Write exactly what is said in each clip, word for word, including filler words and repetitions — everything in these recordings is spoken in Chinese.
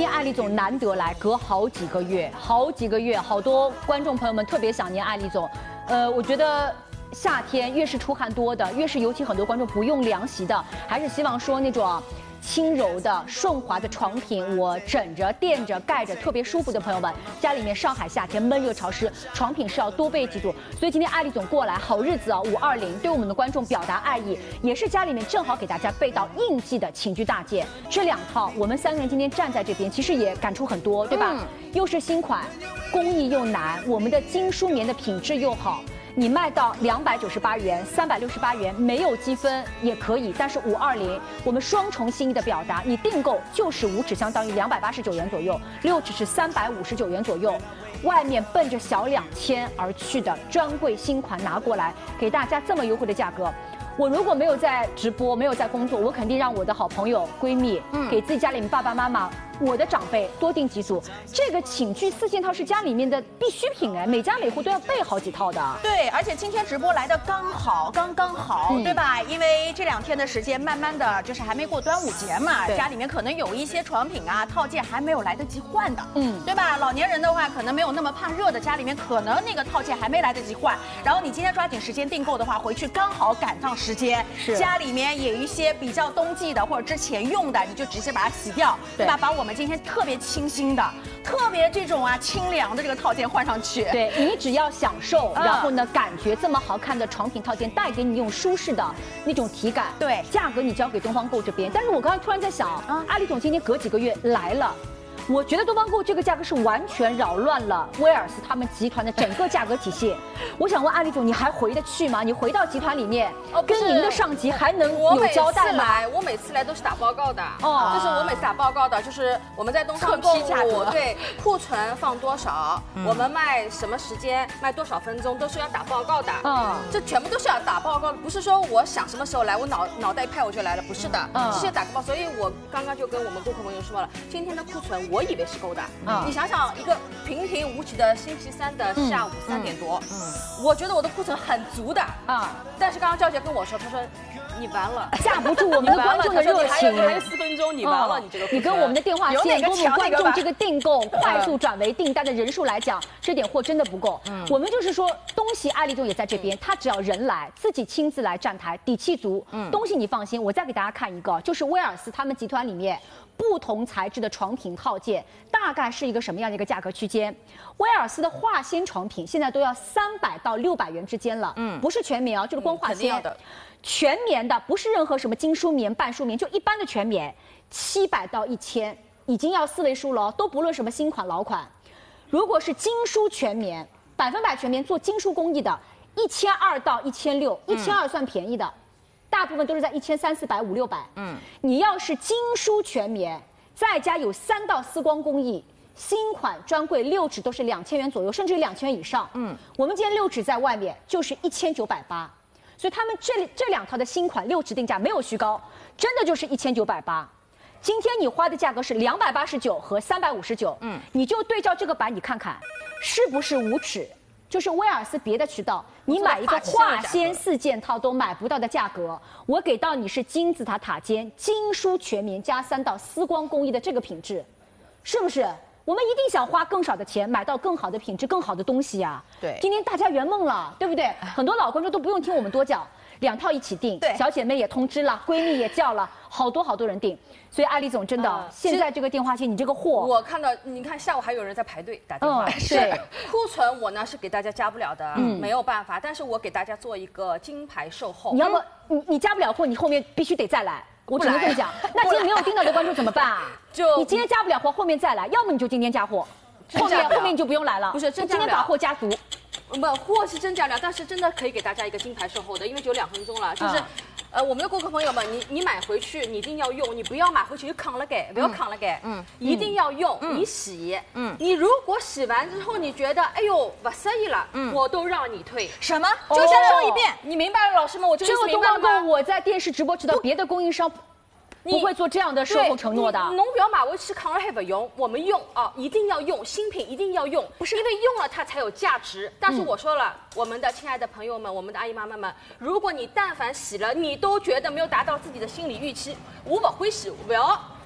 天艾丽总难得来，隔好几个月，好几个月，好多观众朋友们特别想念艾丽总。呃，我觉得夏天越是出汗多的，越是尤其很多观众不用凉席的，还是希望说那种轻柔的、顺滑的床品，我枕着、垫着、盖着特别舒服的朋友们，家里面上海夏天闷热潮湿，床品是要多备几组。所以今天艾丽总过来，好日子啊，五二零，对我们的观众表达爱意，也是家里面正好给大家备到应季的寝具大件。这两套，我们三个人今天站在这边，其实也感触很多，对吧？嗯、又是新款，工艺又难，我们的精梳棉的品质又好。你卖到两百九十八元、三百六十八元，没有积分也可以，但是五二零我们双重心意的表达，你订购就是五尺相当于两百八十九元左右，六尺是三百五十九元左右，外面奔着小两千而去的专柜新款拿过来，给大家这么优惠的价格。我如果没有在直播，没有在工作，我肯定让我的好朋友、闺蜜，嗯，给自己家里面爸爸妈妈、我的长辈多订几组。这个寝具四件套是家里面的必需品哎，每家每户都要备好几套的。 对，而且今天直播来的刚好，刚刚好，嗯、对吧？因为这两天的时间，慢慢的就是还没过端午节嘛，家里面可能有一些床品啊、套件还没有来得及换的，嗯，对吧？老年人的话，可能没有那么怕热的，家里面可能那个套件还没来得及换，然后你今天抓紧时间订购的话，回去刚好赶上时间，是家里面有一些比较冬季的或者之前用的，你就直接把它洗掉，对吧？把我们今天特别清新的、特别这种啊清凉的这个套件换上去。 对你只要享受，嗯、然后呢，感觉这么好看的床品套件带给你用舒适的那种体感。 对， 价格你交给东方购这边。但是我刚才突然在想，嗯、阿里总今天隔几个月来了。我觉得东方购这个价格是完全扰乱了威尔斯他们集团的整个价格体系。我想问阿里总，你还回得去吗？你回到集团里面，哦、跟您的上级还能有交代吗？ 来，我每次来都是打报告的，哦，就是我每次打报告的，就是我们在东方购物，对库存放多少，嗯、我们卖什么时间，卖多少分钟，都是要打报告的。嗯，这全部都是要打报告的，不是说我想什么时候来，我脑脑袋一拍我就来了，不是的，嗯，直接打个报。所以我刚刚就跟我们顾客朋友说了，今天的库存我以为是够的，嗯，你想想一个平平无奇的星期三的下午三点多，嗯，嗯我觉得我的库存很足的啊，但是刚刚赵姐跟我说，她说你完了， 架不住我们的观众的热情， 还有四分钟，你完了，你这个你跟我们的电话线，跟我们观众这个订购快速转为订单的人数来讲，这点货真的不够。嗯，我们就是说东西艾丽总也在这边，他只要人来，自己亲自来站台，底气足，嗯，东西你放心。我再给大家看一个，就是威尔斯他们集团里面不同材质的床品套件，大概是一个什么样的一个价格区间？威尔斯的化纤床品现在都要三百到六百元之间了，嗯，不是全棉啊，就是光化纤。嗯全棉的，不是任何什么精梳棉、半梳棉，就一般的全棉，七百到一千，已经要四位数了，都不论什么新款老款。如果是精梳全棉，百分百全棉做精梳工艺的，一千二到一千六，一千二算便宜的，大部分都是在一千三四百、五六百。嗯，你要是精梳全棉，再加有三道丝光工艺。新款专柜六指都是两千元左右，甚至于两千元以上。嗯，我们今天六指在外面就是一千九百八。所以他们这这两套的新款六指定价没有虚高，真的就是一千九百八。今天你花的价格是两百八十九和三百五十九，嗯，你就对照这个版，你看看是不是五尺？就是威尔斯别的渠道，你买一个化纤四件套都买不到的价格，我给到你是金字塔塔尖精梳全棉加三道丝光工艺的这个品质，是不是？我们一定想花更少的钱买到更好的品质、更好的东西呀、啊。对，今天大家圆梦了，对不对？很多老观众都不用听我们多讲，两套一起订。对，小姐妹也通知了，闺蜜也叫了，好多好多人订。所以艾丽总真的，呃、现在这个电话线，你这个货， 我看到，你看下午还有人在排队打电话。嗯，是库存我呢是给大家加不了的，嗯，没有办法，但是我给大家做一个金牌售后。 你要么你你加不了货，你后面必须得再来。我只能这么讲，那今天没有订到的观众怎么办啊？就你今天加不了货，后面再来，要么你就今天加货，后面后面你就不用来了。 不是，真今天把货加足。 不，货是真加了，但是真的可以给大家一个金牌售后的，因为只有两分钟了，就是。嗯呃，我们的顾客朋友们，你你买回去你一定要用，你不要买回去就扛了给，不要扛了给，嗯，一定要用，嗯、你洗，嗯，你如果洗完之后你觉得，哎呦不适宜了，嗯，我都让你退。 什么？就先说一遍， 你明白了，老师们，我这个明白了吗？我在电视直播知道别的供应商。不会做这样的售后承诺的。 侬不要买回去扛了还不用，我们用啊，一定要用，新品一定要用，不是因为用了它才有价值。但是我说了，嗯、我们的亲爱的朋友们，我们的阿姨妈妈们，如果你但凡洗了，你都觉得没有达到自己的心理预期，我不会洗，不要。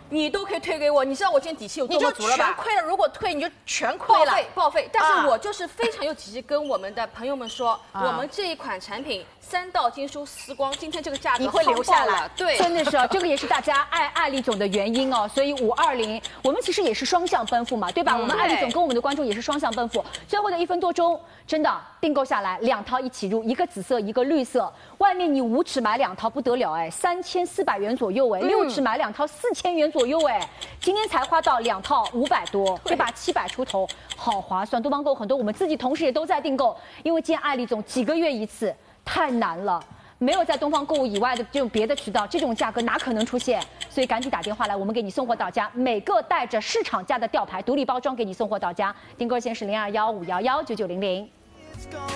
你都可以退给我。你知道我今天底气有多么足了吧？ 全亏了，如果退你就全亏了， 报废报废。但是我就是非常有底气跟我们的朋友们说，我们这一款产品三道金梳丝光，今天这个价格你会留下来， 对， 真的是啊，这个也是大家爱艾丽总的原因哦。所以五二零，我们其实也是双向奔赴嘛，对吧？我们艾丽总跟我们的观众也是双向奔赴。最后的一分多钟，真的订购下来两套一起入，一个紫色，一个绿色。外面你五尺买两套不得了哎，三千四百元左右哎，六尺买两套四千元左右哎，今天才花到两套五百多，对吧？七百出头，好划算。东方购很多，我们自己同事也都在订购，因为见艾丽总几个月一次，太难了。没有在东方购物以外的这种别的渠道，这种价格哪可能出现？所以赶紧打电话来，我们给你送货到家，每个带着市场价的吊牌独立包装给你送货到家。订购线是零二幺五幺幺九九零零。